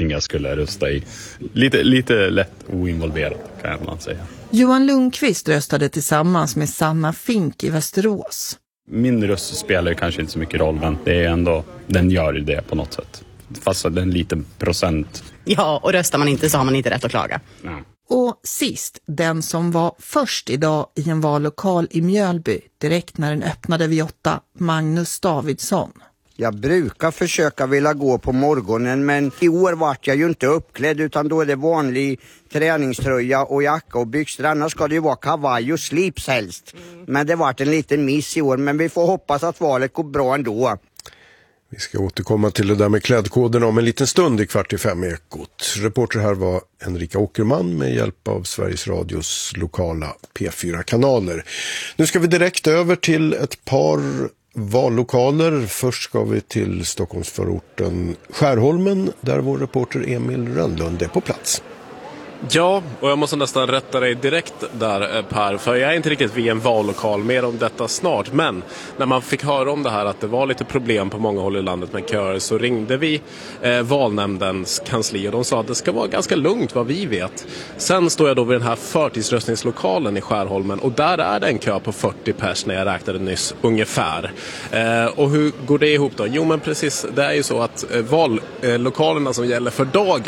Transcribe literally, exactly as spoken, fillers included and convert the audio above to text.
riktning jag skulle rösta i. Lite, lite lätt oinvolverad kan man säga. Johan Lundqvist röstade tillsammans med Sanna Fink i Västerås. Min röst spelar ju kanske inte så mycket roll, men det är ändå, den gör det på något sätt. Fast det är en liten procent. Ja, och röstar man inte så har man inte rätt att klaga. Ja. Och sist, den som var först idag i en vallokal i Mjölby, direkt när den öppnade vid åtta, Magnus Davidsson. Jag brukar försöka vilja gå på morgonen, men i år vart jag ju inte uppklädd, utan då är det vanlig träningströja och jacka och byxor. Annars ska det ju vara kavaj och slips helst. Mm. Men det vart en liten miss i år, men vi får hoppas att valet går bra ändå. Vi ska återkomma till det där med klädkoden om en liten stund i Kvart i fem Ekot. Reporter här var Enrika Åkerman med hjälp av Sveriges Radios lokala P fyra-kanaler. Nu ska vi direkt över till ett par vallokaler. Först ska vi till Stockholmsförorten Skärholmen, där vår reporter Emil Rönnlund är på plats. Ja, och jag måste nästan rätta dig direkt där, Per, för jag är inte riktigt vid en vallokal, mer om detta snart. Men när man fick höra om det här att det var lite problem på många håll i landet med köer, så ringde vi eh, valnämndens kansli och de sa att det ska vara ganska lugnt vad vi vet. Sen står jag då vid den här förtidsröstningslokalen i Skärholmen och där är det en kö på fyrtio pers när jag räknade nyss ungefär. Eh, och hur går det ihop då? Jo, men precis, det är ju så att eh, vallokalerna som gäller för dagen